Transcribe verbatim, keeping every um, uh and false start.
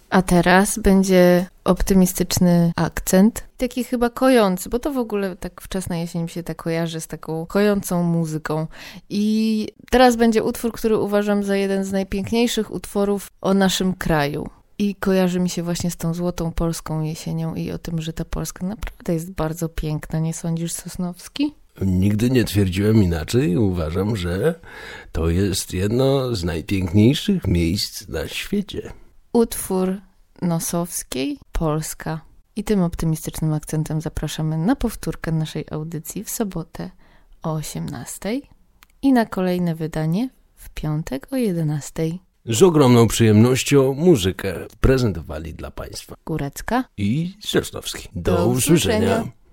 A teraz będzie optymistyczny akcent, taki chyba kojący, bo to w ogóle tak wczesna jesień mi się tak kojarzy z taką kojącą muzyką. I teraz będzie utwór, który uważam za jeden z najpiękniejszych utworów o naszym kraju. I kojarzy mi się właśnie z tą złotą polską jesienią i o tym, że ta Polska naprawdę jest bardzo piękna. Nie sądzisz, Sosnowski? Nigdy nie twierdziłem inaczej. Uważam, że to jest jedno z najpiękniejszych miejsc na świecie. Utwór Nosowskiej, Polska. I tym optymistycznym akcentem zapraszamy na powtórkę naszej audycji w sobotę o osiemnastej i na kolejne wydanie w piątek o jedenastej. Z ogromną przyjemnością muzykę prezentowali dla Państwa Górecka i Sosnowski. Do, Do usłyszenia. usłyszenia.